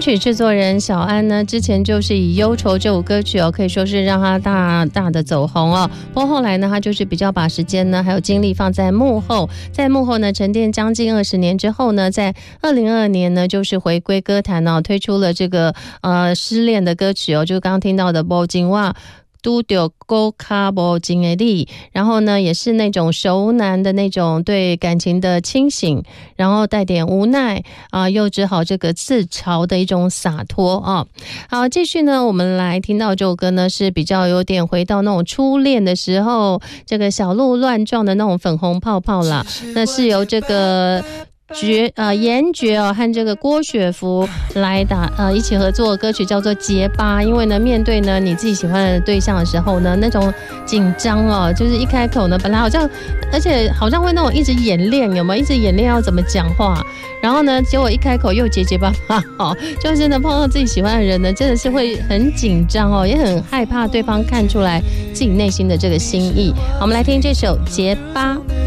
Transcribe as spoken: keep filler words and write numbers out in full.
曲制作人小安呢，之前就是以忧愁这首歌曲哦，可以说是让他大大的走红哦。不过后来呢，他就是比较把时间呢还有精力放在幕后，在幕后呢沉淀将近二十年之后呢，在二零二二年呢，就是回归歌坛哦，推出了这个呃失恋的歌曲哦，就是刚刚听到的《无情话》。都丢沟卡无情的你，然后呢，也是那种熟男的那种对感情的清醒，然后带点无奈啊、呃，又只好这个自嘲的一种洒脱啊。好，继续呢，我们来听到这首歌呢，是比较有点回到那种初恋的时候，这个小鹿乱撞的那种粉红泡泡啦。那是由这个。绝呃严爵哦和这个郭雪芙来打呃一起合作的歌曲叫做《结巴》，因为呢面对呢你自己喜欢的对象的时候呢，那种紧张哦，就是一开口呢，本来好像而且好像会那种一直演练，有没有一直演练要怎么讲话，然后呢结果一开口又结结巴巴哦，就是呢碰到自己喜欢的人呢，真的是会很紧张哦，也很害怕对方看出来自己内心的这个心意。好，我们来听这首《结巴》。